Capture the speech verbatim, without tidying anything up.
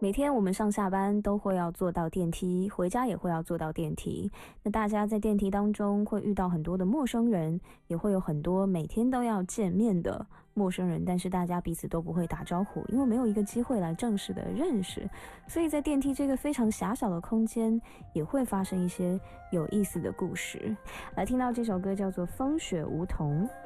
每天我们上下班都会要坐到电梯，回家也会要坐到电梯。那大家在电梯当中会遇到很多的陌生人，也会有很多每天都要见面的陌生人，但是大家彼此都不会打招呼，因为没有一个机会来正式的认识。所以在电梯这个非常狭小的空间，也会发生一些有意思的故事。来听到这首歌叫做《风雪梧桐》。